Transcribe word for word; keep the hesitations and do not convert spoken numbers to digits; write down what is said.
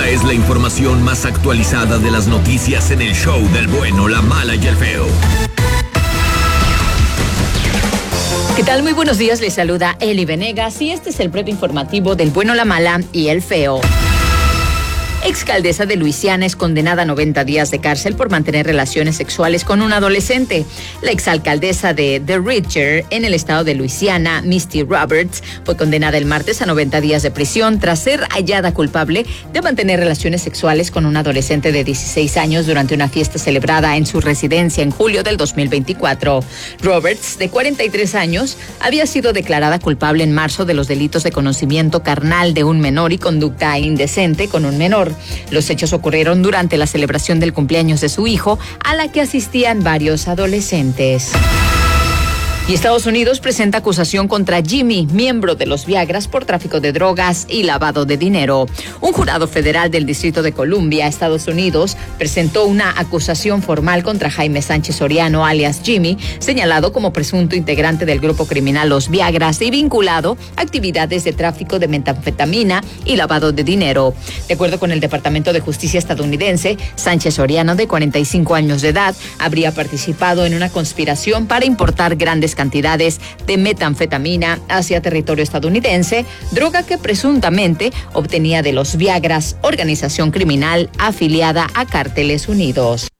Esta es la información más actualizada de las noticias en el show del bueno, la mala y el feo. ¿Qué tal? Muy buenos días, les saluda Eli Venegas y este es el breve informativo del bueno, la mala y el feo. Exalcaldesa de Luisiana es condenada a noventa días de cárcel por mantener relaciones sexuales con un adolescente. La exalcaldesa de The Richer, en el estado de Luisiana, Misty Roberts, fue condenada el martes a noventa días de prisión tras ser hallada culpable de mantener relaciones sexuales con un adolescente de dieciséis años durante una fiesta celebrada en su residencia en julio del dos mil veinticuatro. Roberts, de cuarenta y tres años, había sido declarada culpable en marzo de los delitos de conocimiento carnal de un menor y conducta indecente con un menor. Los hechos ocurrieron durante la celebración del cumpleaños de su hijo, a la que asistían varios adolescentes. Y Estados Unidos presenta acusación contra Jimmy, miembro de los Viagras, por tráfico de drogas y lavado de dinero. Un jurado federal del Distrito de Columbia, Estados Unidos, presentó una acusación formal contra Jaime Sánchez Soriano, alias Jimmy, señalado como presunto integrante del grupo criminal Los Viagras y vinculado a actividades de tráfico de metanfetamina y lavado de dinero. De acuerdo con el Departamento de Justicia estadounidense, Sánchez Soriano, de cuarenta y cinco años de edad, habría participado en una conspiración para importar grandes cantidades de metanfetamina hacia territorio estadounidense, droga que presuntamente obtenía de los Viagras, organización criminal afiliada a Cárteles Unidos.